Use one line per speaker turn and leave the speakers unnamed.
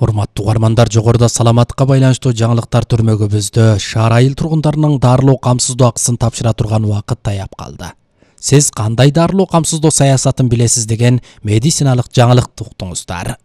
Урматтуу угармандар, жогоруда саламатка байланыштуу жаңылыктар түрмөгүбүздө шаар айыл тургундарынын дарылоо камсыздоо акысын тапшыра турган убакыт таяп калды. Сиз кандай дарылоо камсыздоо саясатын билесиз деген медициналык жаңылыкты уктуңуздар.